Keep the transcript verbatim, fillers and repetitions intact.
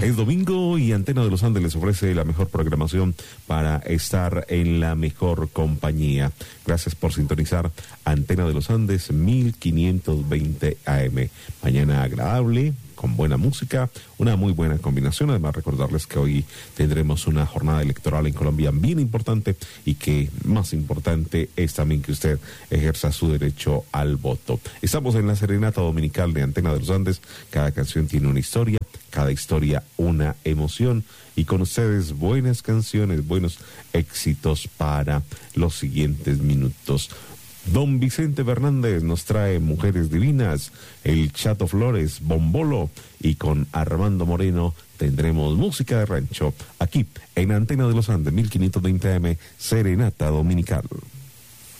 Es domingo y Antena de los Andes les ofrece la mejor programación para estar en la mejor compañía. Gracias por sintonizar Antena de los Andes mil quinientos veinte A M. Mañana agradable, con buena música, una muy buena combinación. Además, recordarles que hoy tendremos una jornada electoral en Colombia bien importante y que más importante es también que usted ejerza su derecho al voto. Estamos en la serenata dominical de Antena de los Andes. Cada canción tiene una historia, cada historia una emoción, y con ustedes buenas canciones, buenos éxitos para los siguientes minutos. Don Vicente Fernández nos trae Mujeres Divinas, el Chato Flores, Bombolo, y con Armando Moreno tendremos música de rancho aquí en Antena de los Andes mil quinientos veinte A M, Serenata Dominical.